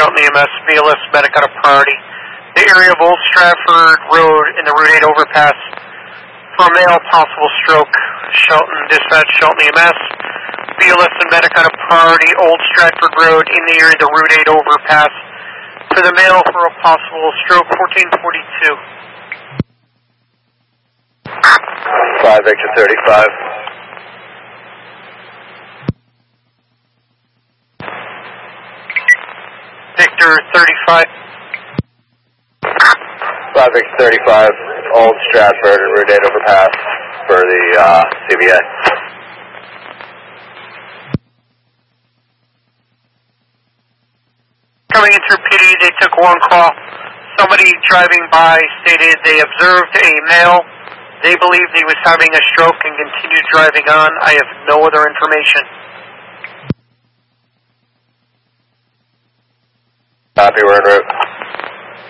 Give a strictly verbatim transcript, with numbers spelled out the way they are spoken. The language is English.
Shelton E M S, B L S medic on a priority. The area of Old Stratford Road in the Route eight overpass for a male possible stroke. Shelton, dispatch Shelton E M S, B L S and medic on a priority, Old Stratford Road in the area of the Route eight overpass for the male for a possible stroke, fourteen forty-two. five Victor thirty-five. Victor thirty-five. five Victor thirty-five, Old Stratford and Route eight overpass for the uh, C V A. Coming in through P D, they took one call. Somebody driving by stated they observed a male. They believed he was having a stroke and continued driving on. I have no other information. Copy, we're en route.